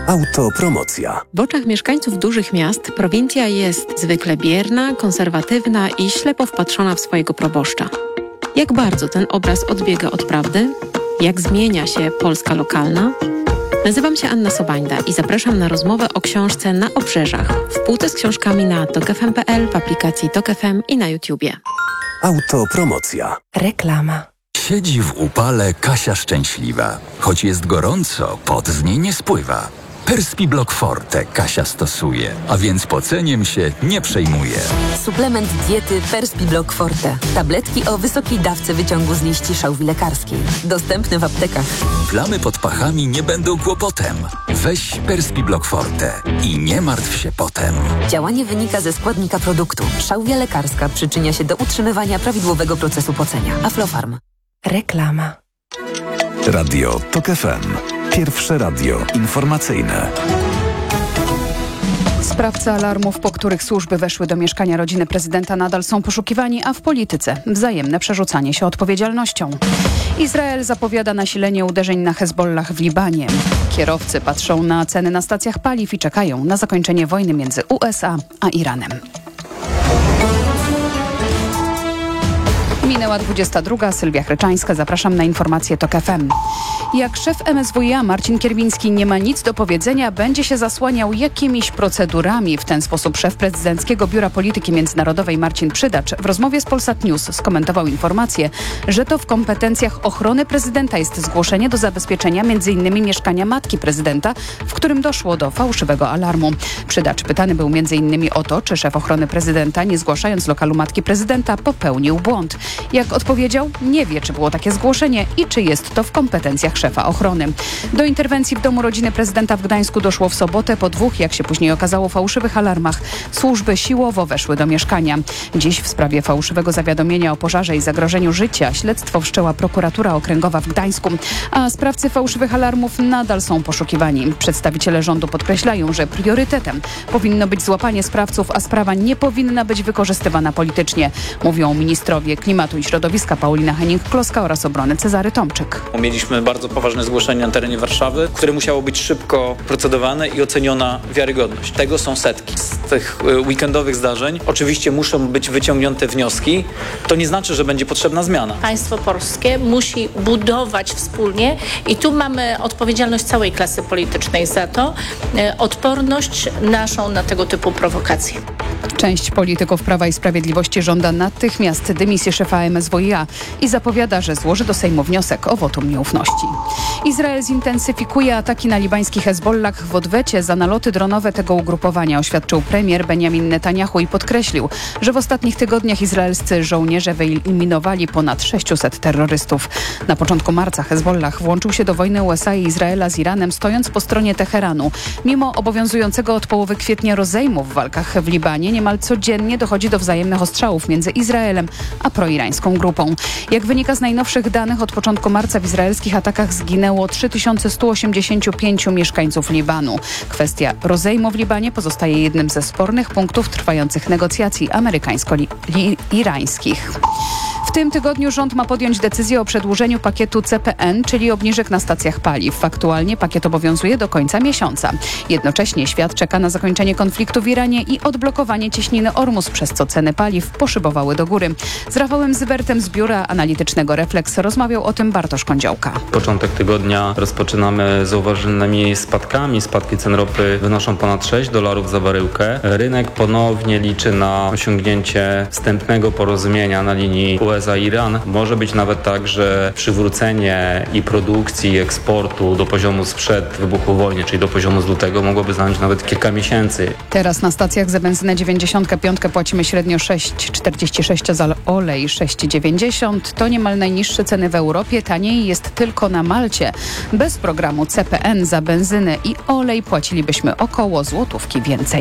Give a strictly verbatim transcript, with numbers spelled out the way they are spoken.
Autopromocja. W oczach mieszkańców dużych miast prowincja jest zwykle bierna, konserwatywna i ślepo wpatrzona w swojego proboszcza. Jak bardzo ten obraz odbiega od prawdy? Jak zmienia się Polska lokalna? Nazywam się Anna Sobańda i zapraszam na rozmowę o książce Na obrzeżach w półce z książkami na tok f m kropka p l, w aplikacji Tok F M i na YouTubie. Autopromocja. Reklama. Siedzi w upale Kasia szczęśliwa. Choć jest gorąco, pot z niej nie spływa. Perspiblock Forte Kasia stosuje, a więc poceniem się nie przejmuje. Suplement diety Perspiblock Forte. Tabletki o wysokiej dawce wyciągu z liści szałwi lekarskiej. Dostępny w aptekach. Plamy pod pachami nie będą kłopotem. Weź Perspiblock Forte i nie martw się potem. Działanie wynika ze składnika produktu. Szałwia lekarska przyczynia się do utrzymywania prawidłowego procesu pocenia. Aflofarm. Reklama. Radio Tok F M. Pierwsze radio informacyjne. Sprawcy alarmów, po których służby weszły do mieszkania rodziny prezydenta, nadal są poszukiwani, a w polityce wzajemne przerzucanie się odpowiedzialnością. Izrael zapowiada nasilenie uderzeń na Hezbollah w Libanie. Kierowcy patrzą na ceny na stacjach paliw i czekają na zakończenie wojny między U S A a Iranem. Minęła dwudziesta druga. Sylwia Chryczańska. Zapraszam na informacje Tok F M. Jak szef M S W iA Marcin Kierwiński nie ma nic do powiedzenia, będzie się zasłaniał jakimiś procedurami. W ten sposób szef Prezydenckiego Biura Polityki Międzynarodowej Marcin Przydacz w rozmowie z Polsat News skomentował informację, że to w kompetencjach ochrony prezydenta jest zgłoszenie do zabezpieczenia między innymi mieszkania matki prezydenta, w którym doszło do fałszywego alarmu. Przydacz pytany był między innymi o to, czy szef ochrony prezydenta, nie zgłaszając lokalu matki prezydenta, popełnił błąd. Jak odpowiedział, nie wie, czy było takie zgłoszenie i czy jest to w kompetencjach szefa ochrony. Do interwencji w domu rodziny prezydenta w Gdańsku doszło w sobotę po dwóch, jak się później okazało, fałszywych alarmach. Służby siłowo weszły do mieszkania. Dziś w sprawie fałszywego zawiadomienia o pożarze i zagrożeniu życia śledztwo wszczęła prokuratura okręgowa w Gdańsku, a sprawcy fałszywych alarmów nadal są poszukiwani. Przedstawiciele rządu podkreślają, że priorytetem powinno być złapanie sprawców, a sprawa nie powinna być wykorzystywana politycznie, mówią ministrowie klimatu i środowiska Paulina Henning-Kloska oraz obrony Cezary Tomczyk. Mieliśmy bardzo poważne zgłoszenie na terenie Warszawy, które musiało być szybko procedowane i oceniona wiarygodność. Tego są setki. Z tych weekendowych zdarzeń oczywiście muszą być wyciągnięte wnioski. To nie znaczy, że będzie potrzebna zmiana. Państwo polskie musi budować wspólnie i tu mamy odpowiedzialność całej klasy politycznej za to, odporność naszą na tego typu prowokacje. Część polityków Prawa i Sprawiedliwości żąda natychmiast dymisji szefa M S W iA i zapowiada, że złoży do Sejmu wniosek o wotum nieufności. Izrael zintensyfikuje ataki na libański Hezbollah w odwecie za naloty dronowe tego ugrupowania, oświadczył premier Benjamin Netanyahu i podkreślił, że w ostatnich tygodniach izraelscy żołnierze wyeliminowali ponad sześciuset terrorystów. Na początku marca Hezbollah włączył się do wojny U S A i Izraela z Iranem, stojąc po stronie Teheranu. Mimo obowiązującego od połowy kwietnia rozejmu w walkach w Libanie niemal codziennie dochodzi do wzajemnych ostrzałów między Izraelem a proirańską grupą. Jak wynika z najnowszych danych, od początku marca w izraelskich atakach zginęło trzy tysiące sto osiemdziesiąt pięć mieszkańców Libanu. Kwestia rozejmu w Libanie pozostaje jednym ze spornych punktów trwających negocjacji amerykańsko-irańskich. W tym tygodniu rząd ma podjąć decyzję o przedłużeniu pakietu C P N, czyli obniżek na stacjach paliw. Aktualnie pakiet obowiązuje do końca miesiąca. Jednocześnie świat czeka na zakończenie konfliktu w Iranie i odblokowanie cieśniny Ormus, przez co ceny paliw poszybowały do góry. Z Rafałem Zybertem z biura analitycznego Reflex rozmawiał o tym Bartosz Kądziołka. Początek tygodnia rozpoczynamy z zauważonymi spadkami. Spadki cen ropy wynoszą ponad sześć dolarów za baryłkę. Rynek ponownie liczy na osiągnięcie wstępnego porozumienia na linii U S A-Iran. Może być nawet tak, że przywrócenie i produkcji, i eksportu do poziomu sprzed wybuchu wojny, czyli do poziomu z lutego, mogłoby zająć nawet kilka miesięcy. Teraz na stacjach za benzynę dziewięćdziesiąt pięć płacimy średnio sześć czterdzieści sześć, za olej sześć dziewięćdziesiąt. To niemal najniższe ceny w Europie. Taniej jest tylko na Malcie. Bez programu C P N za benzynę i olej płacilibyśmy około złotówki więcej.